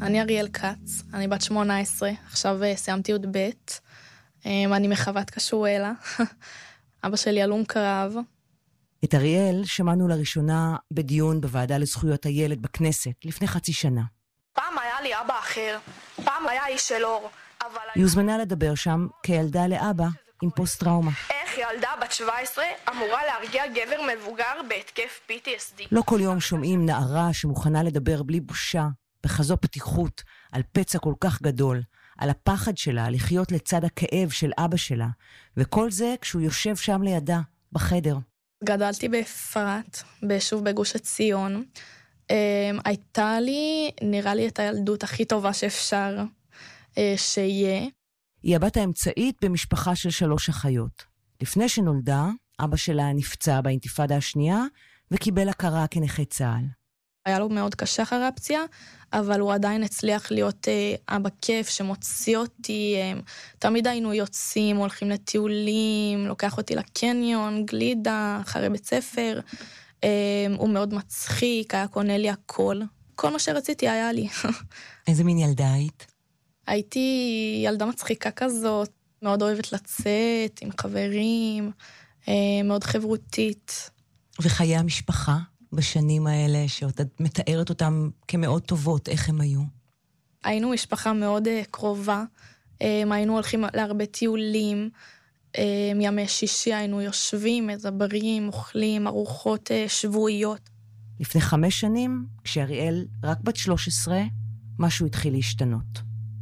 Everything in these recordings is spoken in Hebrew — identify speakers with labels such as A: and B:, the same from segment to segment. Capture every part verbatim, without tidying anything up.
A: אני אריאל קץ, אני בת שמונה עשרה, עכשיו סיימתי י"ב, אני מחוות קשואלה, אבא שלי הלום קרב.
B: את אריאל שמענו לראשונה בדיון בוועדה לזכויות הילד בכנסת לפני חצי שנה.
A: פעם היה לי אבא אחר, פעם היה איש של אור, אבל...
B: היא הוזמנה לדבר שם כילדה לאבא עם פוסט-טראומה.
A: איך ילדה בת שבע עשרה אמורה להרגיע גבר מבוגר בהתקף פי טי אס די?
B: לא כל יום שומעים נערה שמוכנה לדבר בלי בושה, בכזו פתיחות, על פצע כל כך גדול, על הפחד שלה לחיות לצד הכאב של אבא שלה, וכל זה כשהוא יושב שם לידה, בחדר.
A: גדלתי באפרת, ביישוב בגוש עציון. הייתה לי, נראה לי, את הילדות הכי טובה שאפשר שיהיה.
B: היא הבת האמצעית במשפחה של שלוש אחיות. לפני שנולדה, אבא שלה נפצע באינתיפאדה השנייה, וקיבל הכרה כנכה צה"ל.
A: היה לו מאוד קשה אחרי הפציעה, אבל הוא עדיין הצליח להיות אה, אבא כיף שמוציא אותי. אה, תמיד היינו יוצאים, הולכים לטיולים, לוקח אותי לקניון, גלידה, אחרי בית ספר. אה, הוא מאוד מצחיק, היה קונה לי הכל. כל מה שרציתי היה לי.
B: איזה מין ילדה היית?
A: הייתי ילדה מצחיקה כזאת, מאוד אוהבת לצאת עם חברים, אה, מאוד חברותית.
B: וחיי המשפחה? בשנים האלה, שאת מתארת אותם כמאוד טובות, איך הם היו?
A: היינו משפחה מאוד uh, קרובה, um, היינו הולכים להרבה טיולים, um, ימי שישי היינו יושבים, מדברים, אוכלים, ארוחות uh, שבועיות.
B: לפני חמש שנים, כשאריאל רק בת שלוש עשרה, משהו התחיל להשתנות.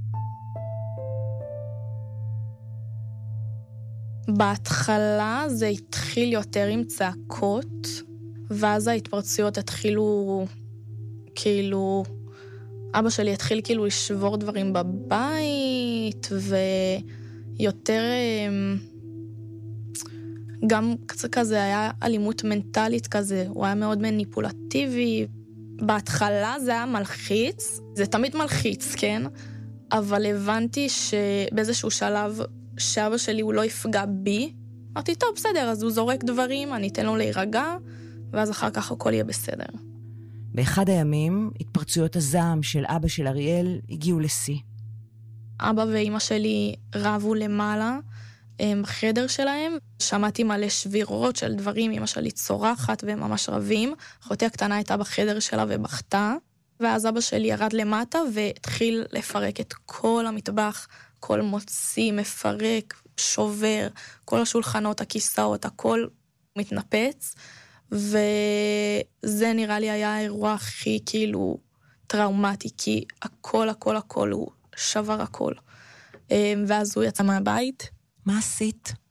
A: בהתחלה זה התחיל יותר עם צעקות, ואז ההתפרצויות התחילו, כאילו, אבא שלי התחיל כאילו לשבור דברים בבית, ויותר, גם כזה היה אלימות מנטלית כזה, הוא היה מאוד מניפולטיבי. בהתחלה זה היה מלחיץ, זה תמיד מלחיץ, כן? אבל הבנתי שבאיזשהו שלב שאבא שלי הוא לא יפגע בי, אמרתי, טוב, בסדר, אז הוא זורק דברים, אני אתן לו להירגע, ואז אחר כך הכל יהיה בסדר.
B: באחד הימים, התפרצויות הזעם של אבא של אריאל הגיעו לשיא.
A: אבא ואמא שלי רבו למעלה בחדר שלהם, שמעתי מלא שבירות של דברים, אמא שלי צורחת והם ממש רבים, אחותי הקטנה הייתה בחדר שלה ובכתה, ואז אבא שלי ירד למטה והתחיל לפרק את כל המטבח, כל מוציא, מפרק, שובר, כל השולחנות, הכיסאות, הכל מתנפץ, וזה נראה לי היה האירוע הכי כאילו טראומטי, כי הכל, הכל, הכל, הוא שבר הכל. ואז הוא יצא מהבית.
B: מה עשית?